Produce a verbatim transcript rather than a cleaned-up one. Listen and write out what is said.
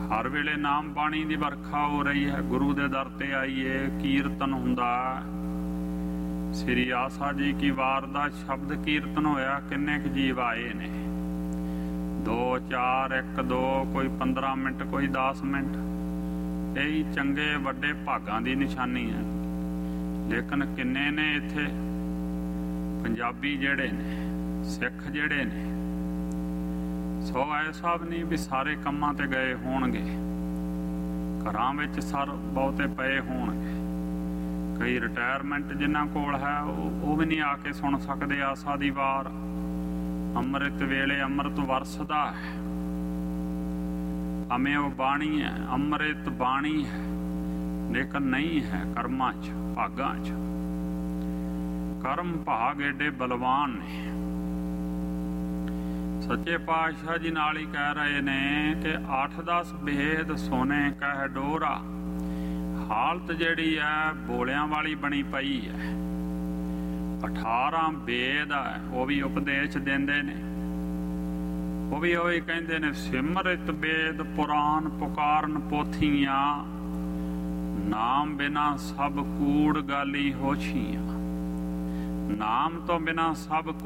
ਹਰ ਵੇਲੇ ਨਾਮ ਬਾਣੀ ਦੀ ਵਰਖਾ ਹੋ ਰਹੀ ਹੈ। ਗੁਰੂ ਦੇ ਦਰ ਤੇ ਆਈਏ, ਕੀਰਤਨ ਹੁੰਦਾ। ਸ੍ਰੀ ਆਸਾ ਜੀ ਕੀ ਵਾਰ ਦਾ ਸ਼ਬਦ ਕੀਰਤਨ ਹੋਇਆ। ਕਿੰਨੇ ਕੁ ਜੀਵ ਆਏ ਨੇ? ਦੋ ਚਾਰ, ਇੱਕ ਦੋ, ਕੋਈ ਪੰਦਰਾਂ ਮਿੰਟ, ਕੋਈ ਦਸ ਮਿੰਟ। ਇਹੀ ਚੰਗੇ ਵੱਡੇ ਭਾਗਾਂ ਦੀ ਨਿਸ਼ਾਨੀ ਹੈ। ਲੇਕਿਨ ਕਿੰਨੇ ਨੇ ਇੱਥੇ? ਪੰਜਾਬੀ ਜਿਹੜੇ ਨੇ, ਸਿੱਖ ਜਿਹੜੇ ਨੇ, ਸੋ ਐਸਾ ਵੀ ਨਹੀਂ ਵੀ ਸਾਰੇ ਕੰਮਾਂ ਤੇ ਗਏ ਹੋਣਗੇ। ਘਰਾਂ ਵਿੱਚ ਸਰ ਬਹੁਤੇ ਪਏ ਹੋਣਗੇ। ਕਈ ਰਿਟਾਇਰਮੈਂਟ ਜਿਨ੍ਹਾਂ ਕੋਲ ਹੈ ਉਹ ਉਹ ਵੀ ਨਹੀਂ ਆ ਕੇ ਸੁਣ ਸਕਦੇ ਆਸਾ ਦੀ ਵਾਰ। ਅੰਮ੍ਰਿਤ ਵੇਲੇ ਅੰਮ੍ਰਿਤ ਵਰਸਦਾ ਹੈ। ਅਮੇ ਉਹ ਬਾਣੀ ਹੈ, ਅੰਮ੍ਰਿਤ ਬਾਣੀ ਹੈ, ਲੇਕਿਨ ਨਹੀਂ ਹੈ ਕਰਮਾਂ 'ਚ, ਭਾਗਾਂ 'ਚ। ਕਰਮ ਭਾਗ ਏਡੇ ਬਲਵਾਨ ਨੇ। ਸੱਚੇ ਪਾਤਸ਼ਾਹ ਜੀ ਨਾਲ ਹੀ ਕਹਿ ਰਹੇ ਨੇ ਕਿ ਅੱਠ ਦਸ ਭੇਦ ਸੋਨੇ ਕਹਿ ਡੋਰਾ। ਹਾਲਤ ਜਿਹੜੀ ਹੈ ਬੋਲਿਆਂ ਵਾਲੀ ਬਣੀ ਪਈ ਹੈ। ਅਠਾਰਾਂ ਵੇਦ ਹੈ, ਉਹ ਵੀ ਉਪਦੇਸ਼ ਦਿੰਦੇ ਨੇ। ਉਹ ਵੀ ਉਹੀ ਕਹਿੰਦੇ ਨੇ, ਸਿਮਰਿਤ ਵੇਦ ਪੁਰਾਨ ਪੁਕਾਰਨ ਪੋਥੀਆਂ, ਨਾਮ ਬਿਨਾ ਸਭ ਕੂੜ ਗਾਲੀ ਹੋਛੀਆਂ। ਨਾਮ ਤੋਂ ਬਿਨਾ ਸਭ